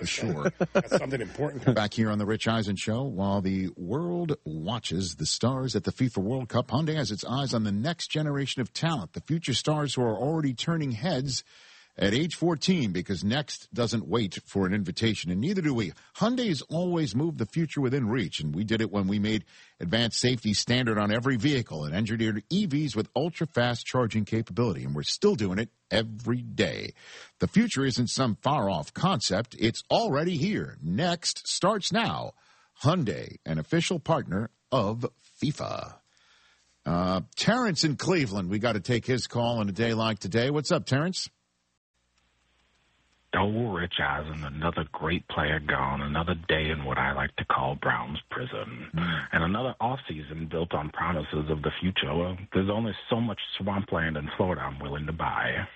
For sure. That's something important. Back here on the Rich Eisen Show, while the world watches the stars at the FIFA World Cup, Hyundai has its eyes on the next generation of talent, the future stars who are already turning heads at age 14, because next doesn't wait for an invitation, and neither do we. Hyundai has always moved the future within reach, and we did it when we made advanced safety standard on every vehicle and engineered EVs with ultra-fast charging capability, and we're still doing it every day. The future isn't some far-off concept. It's already here. Next starts now. Hyundai, an official partner of FIFA. Terrence in Cleveland, we got to take his call on a day like today. What's up, Terrence? Oh, Rich Eisen, another great player gone, another day in what I like to call Brown's prison, and another offseason built on promises of the future. Well, there's only so much swampland in Florida I'm willing to buy.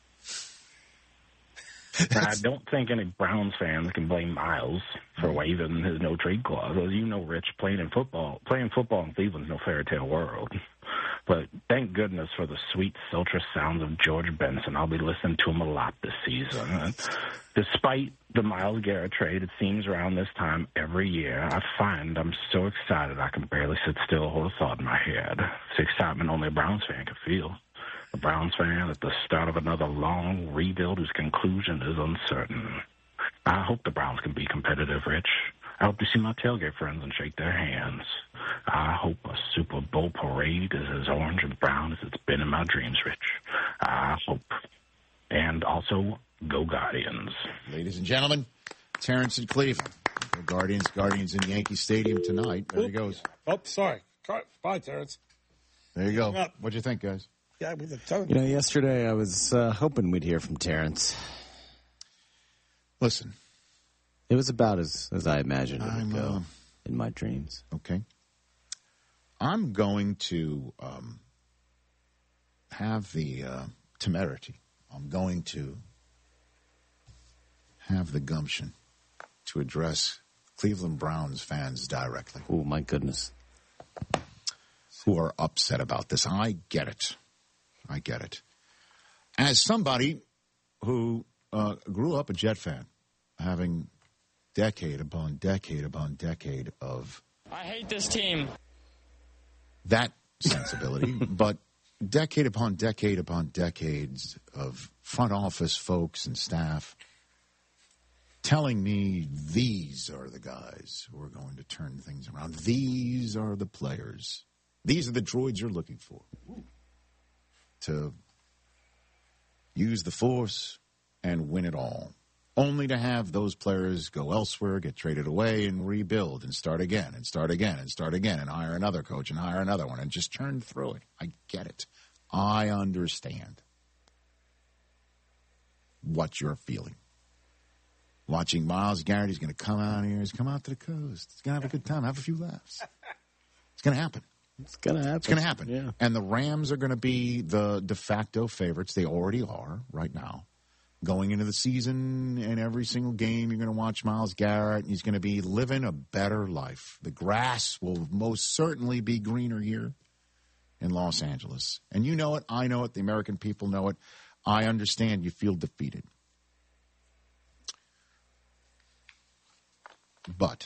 And I don't think any Browns fans can blame Miles for waiving his no-trade clause. As you know, Rich, playing football in Cleveland's no fairy tale world. But thank goodness for the sweet, sultrous sounds of George Benson. I'll be listening to him a lot this season. And despite the Myles Garrett trade, it seems around this time every year, I find I'm so excited I can barely sit still or hold a thought in my head. It's excitement only a Browns fan can feel. A Browns fan at the start of another long rebuild whose conclusion is uncertain. I hope the Browns can be competitive, Rich. I hope to see my tailgate friends and shake their hands. I hope a Super Bowl parade is as orange and brown as it's been in my dreams, Rich. I hope. And also, go Guardians. Ladies and gentlemen, Terrence in Cleveland. Go Guardians in Yankee Stadium tonight. There he goes. Oh, sorry. Bye, Terrence. There you go. What'd you think, guys? Yeah, we were telling you. Yesterday I was hoping we'd hear from Terrence. Listen. It was about as I imagined it would go in my dreams. Okay. I'm going to have the temerity. I'm going to have the gumption to address Cleveland Browns fans directly. Oh, my goodness. Who are upset about this. I get it. As somebody who grew up a Jet fan, having decade upon decade upon decade of... I hate this team. That sensibility, but decade upon decade upon decades of front office folks and staff telling me these are the guys who are going to turn things around. These are the players. These are the droids you're looking for to use the force and win it all. Only to have those players go elsewhere, get traded away, and rebuild and start again and start again and start again and hire another coach and hire another one and just churn through it. I get it. I understand what you're feeling. Watching Myles Garrett, he's going to come out here. He's come out to the coast. He's going to have a good time, have a few laughs. It's going to happen. It's going to happen. Yeah. And the Rams are going to be the de facto favorites. They already are right now. Going into the season, and every single game, you're going to watch Myles Garrett, and he's going to be living a better life. The grass will most certainly be greener here in Los Angeles. And you know it. I know it. The American people know it. I understand you feel defeated. But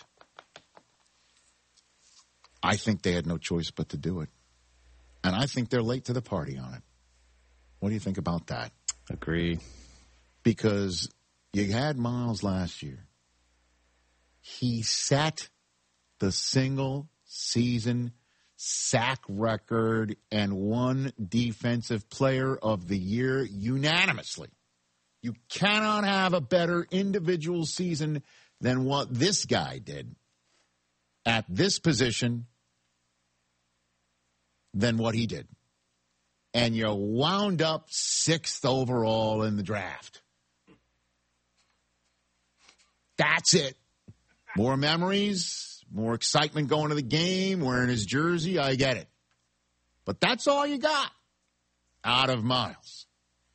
I think they had no choice but to do it. And I think they're late to the party on it. What do you think about that? Agree. Because you had Myles last year. He set the single season sack record and won Defensive Player of the Year unanimously. You cannot have a better individual season than what this guy did at this position than what he did. And you wound up 6th overall in the draft. That's it. More memories, more excitement going to the game, wearing his jersey, I get it. But that's all you got out of Myles.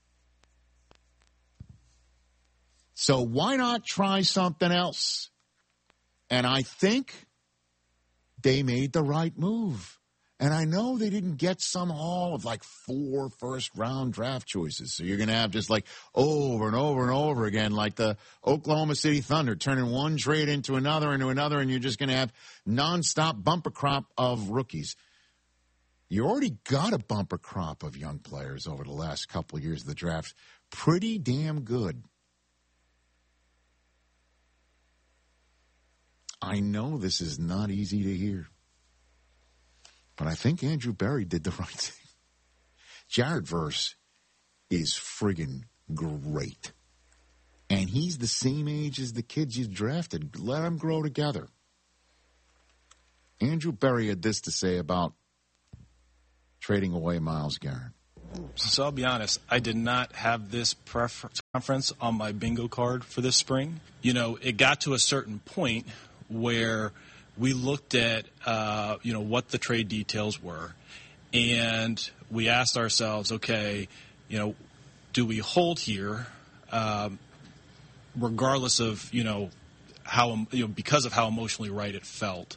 So why not try something else? And I think they made the right move. And I know they didn't get some haul of like 4 first-round draft choices. So you're going to have just like over and over and over again, like the Oklahoma City Thunder turning one trade into another, and you're just going to have nonstop bumper crop of rookies. You already got a bumper crop of young players over the last couple of years of the draft. Pretty damn good. I know this is not easy to hear, but I think Andrew Berry did the right thing. Jared Verse is friggin' great. And he's the same age as the kids you drafted. Let them grow together. Andrew Berry had this to say about trading away Myles Garrett. So I'll be honest, I did not have this conference on my bingo card for this spring. You know, it got to a certain point where we looked at, what the trade details were, and we asked ourselves, okay, do we hold here, regardless of, because of how emotionally right it felt,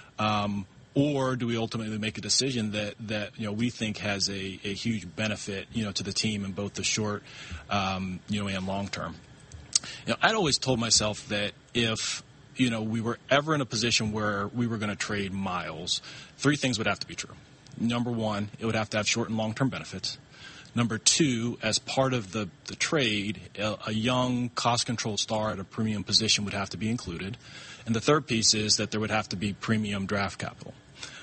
or do we ultimately make a decision that we think has a huge benefit, to the team in both the short, and long term? I'd always told myself that if we were ever in a position where we were going to trade Myles, 3 things would have to be true. Number 1, it would have to have short and long-term benefits. Number 2, as part of the trade, a young, cost-controlled star at a premium position would have to be included. And the third piece is that there would have to be premium draft capital.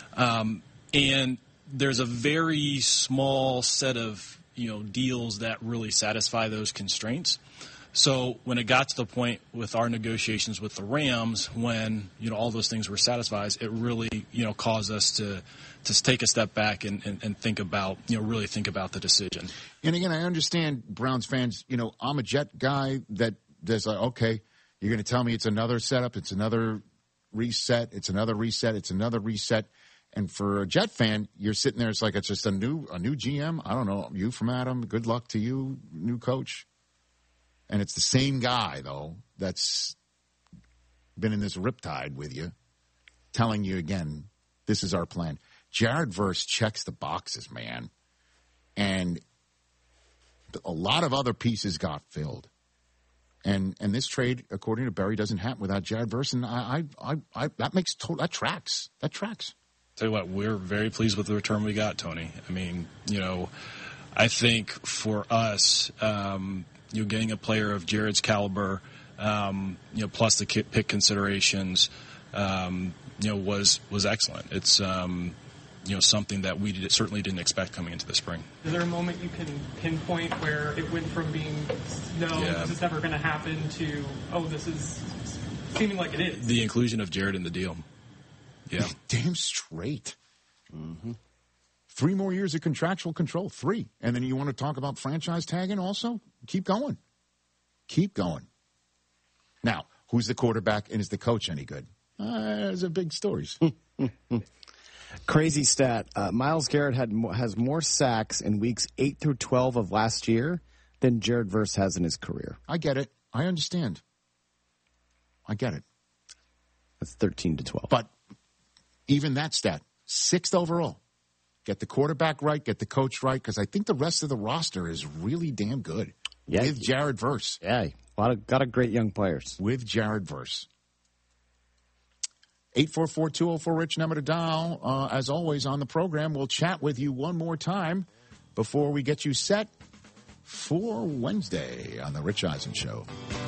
And there's a very small set of, deals that really satisfy those constraints. So when it got to the point with our negotiations with the Rams, when, all those things were satisfied, it really, caused us to take a step back and think about, really think about the decision. And again, I understand Browns fans, I'm a Jet guy that there's like, okay, you're going to tell me it's another setup, it's another reset, it's another reset, it's another reset. And for a Jet fan, you're sitting there, it's like it's just a new GM. I don't know, you from Adam, good luck to you, new coach. And it's the same guy, though, that's been in this riptide with you, telling you again, this is our plan. Jared Verse checks the boxes, man. And a lot of other pieces got filled. And this trade, according to Berry, doesn't happen without Jared Verse. And that tracks. That tracks. Tell you what, we're very pleased with the return we got, Tony. I mean, I think for us, getting a player of Jared's caliber, plus the pick considerations, was excellent. It's, something that we certainly didn't expect coming into the spring. Is there a moment you can pinpoint where it went from being, this is never going to happen, to, this is seeming like it is? The inclusion of Jared in the deal. Yeah. Damn straight. Mm-hmm. 3 more years of contractual control. 3. And then you want to talk about franchise tagging also? Keep going. Keep going. Now, who's the quarterback and is the coach any good? Those are big stories. Crazy stat. Myles Garrett has more sacks in weeks 8 through 12 of last year than Jared Verse has in his career. I get it. I understand. I get it. That's 13 to 12. But even that stat, 6th overall. Get the quarterback right, get the coach right, because I think the rest of the roster is really damn good. Yeah, with Jared Verse. Yeah, got a great young players. With Jared Verse. 844-204-RICH, number to dial. As always on the program, we'll chat with you one more time before we get you set for Wednesday on the Rich Eisen Show.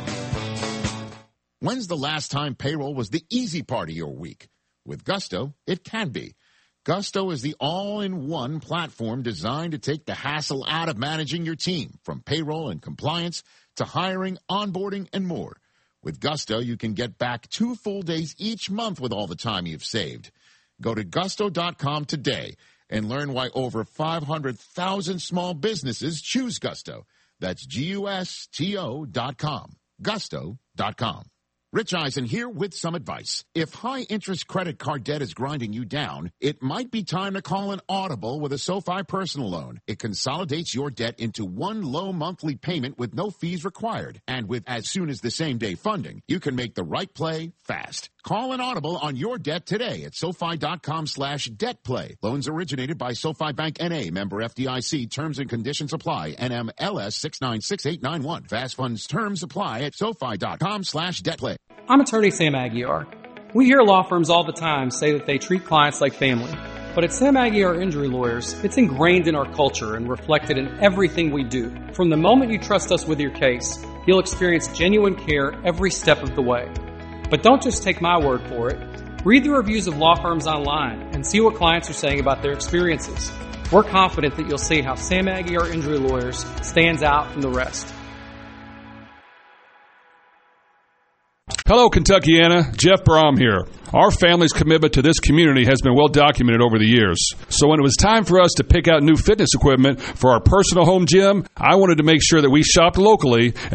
When's the last time payroll was the easy part of your week? With Gusto, it can be. Gusto is the all-in-one platform designed to take the hassle out of managing your team, from payroll and compliance to hiring, onboarding, and more. With Gusto, you can get back 2 full days each month with all the time you've saved. Go to Gusto.com today and learn why over 500,000 small businesses choose Gusto. That's Gusto.com. Gusto.com. Rich Eisen here with some advice. If high-interest credit card debt is grinding you down, it might be time to call an audible with a SoFi personal loan. It consolidates your debt into one low monthly payment with no fees required. And with as soon as the same-day funding, you can make the right play fast. Call an audible on your debt today at SoFi.com/debtplay. Loans originated by SoFi Bank N.A., member FDIC. Terms and conditions apply. NMLS 696891. Fast funds terms apply at SoFi.com/debtplay. I'm attorney Sam Aguiar. We hear law firms all the time say that they treat clients like family. But at Sam Aguiar Injury Lawyers, it's ingrained in our culture and reflected in everything we do. From the moment you trust us with your case, you'll experience genuine care every step of the way. But don't just take my word for it. Read the reviews of law firms online and see what clients are saying about their experiences. We're confident that you'll see how Sam Aguiar Injury Lawyers stands out from the rest. Hello, Kentuckiana. Jeff Brom here. Our family's commitment to this community has been well documented over the years. So when it was time for us to pick out new fitness equipment for our personal home gym, I wanted to make sure that we shopped locally